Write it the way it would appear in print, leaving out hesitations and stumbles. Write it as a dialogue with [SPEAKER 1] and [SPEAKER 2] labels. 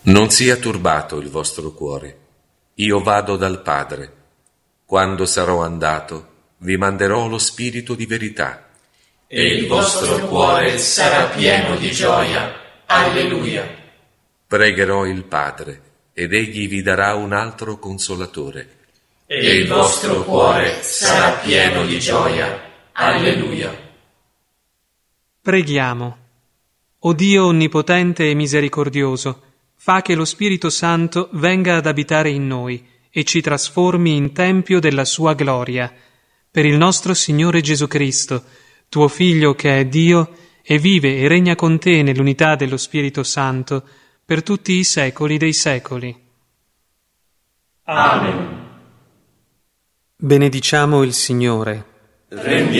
[SPEAKER 1] Non sia turbato il vostro cuore. Io vado dal Padre. Quando sarò andato, vi manderò lo Spirito di verità.
[SPEAKER 2] E il vostro cuore sarà pieno di gioia. Alleluia.
[SPEAKER 1] Pregherò il Padre, ed egli vi darà un altro Consolatore.
[SPEAKER 2] E il vostro cuore sarà pieno di gioia. Alleluia.
[SPEAKER 3] Preghiamo. O Dio onnipotente e misericordioso, fa che lo Spirito Santo venga ad abitare in noi e ci trasformi in tempio della sua gloria. Per il nostro Signore Gesù Cristo, tuo Figlio che è Dio e vive e regna con te nell'unità dello Spirito Santo, per tutti i secoli dei secoli.
[SPEAKER 2] Amen.
[SPEAKER 3] Benediciamo il Signore.